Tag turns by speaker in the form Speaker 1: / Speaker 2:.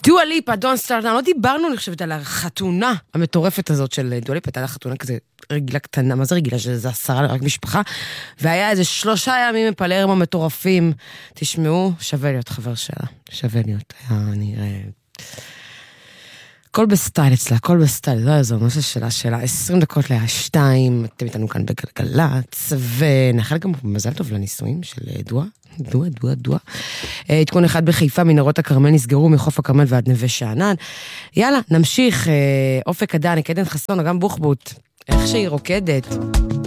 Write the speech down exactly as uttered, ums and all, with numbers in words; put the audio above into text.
Speaker 1: דואה ליפה, דון סטארט, לא דיברנו, אני חושבת, על החתונה המטורפת הזאת של דואה ליפה, הייתה לה חתונה כזה רגילה קטנה, מה זה רגילה? שזה עשרה רק משפחה, והיה איזה שלושה ימים מפלרמו מטורפים, תשמעו, שווה להיות חבר שלה, שווה להיות, היה נראה... הכל בסטייל אצלה, הכל בסטייל, לא יעזור, מה ששאלה שאלה, עשרים דקות להשתיים, אתם איתנו כאן בגלגלץ, ונאחל גם מזל טוב לניסויים של דואה, דואה, דואה, דואה. עדכון אחד בחיפה, מנהרות הכרמל נסגרו מחוף הכרמל ועד נווה שאנן. יאללה, נמשיך, אופק עדן, קדן חסון, גם בוחבוט, איך שהיא רוקדת.